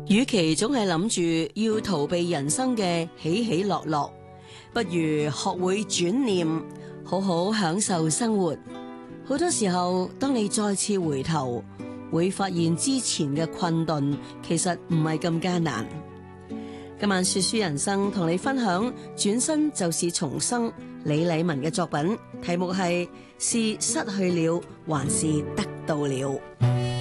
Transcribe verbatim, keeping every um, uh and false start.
與其總係諗住要逃避人生嘅起起落落，不如學會轉念，好好享受生活。好多時候，當你再次回頭，會發現之前嘅困頓其實唔係咁艱難。今晚說書人生同你分享轉身就是重生，李禮文嘅作品，題目係是失去了還是得到了。